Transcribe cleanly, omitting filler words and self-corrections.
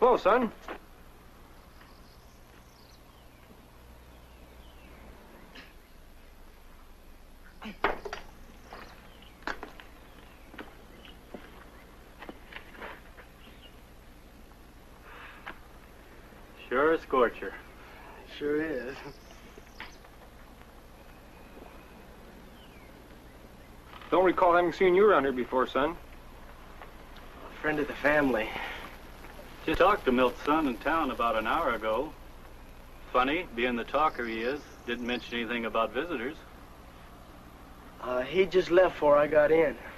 close, son. Sure a scorcher. Sure is. Don't recall having seen you around here before, son. A friend of the family. Just talked to Milt's son in town about an hour ago. Funny, being the talker he is, didn't mention anything about visitors. He just left before I got in.